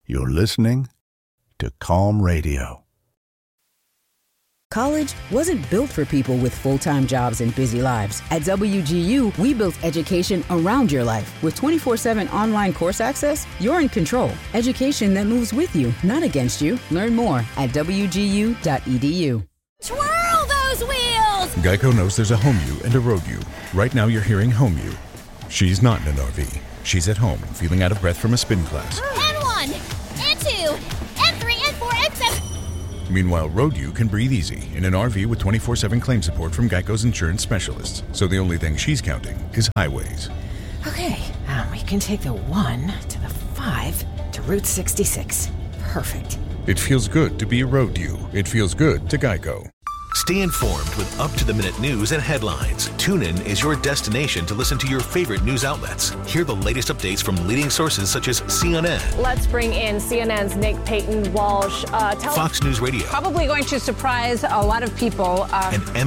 You're listening to Calm Radio. College wasn't built for people with full-time jobs and busy lives. At WGU, we built education around your life. With 24/7 online course access, you're in control. Education that moves with you, not against you. Learn more at wgu.edu. Twirl those wheels! Geico knows there's a home you and a road you. Right now you're hearing home you. She's not in an RV. She's at home, feeling out of breath from a spin class. N1, N2, N3, N4, N7. Meanwhile, road you can breathe easy in an RV with 24/7 claim support from Geico's insurance specialists. So the only thing she's counting is highways. Okay, we can take the 1 to the 5 to Route 66. Perfect. It feels good to be a road you. It feels good to Geico. Stay informed with up-to-the-minute news and headlines. TuneIn is your destination to listen to your favorite news outlets. Hear the latest updates from leading sources such as CNN. Let's bring in CNN's Nick Payton Walsh. Fox News Radio. Probably going to surprise a lot of people. And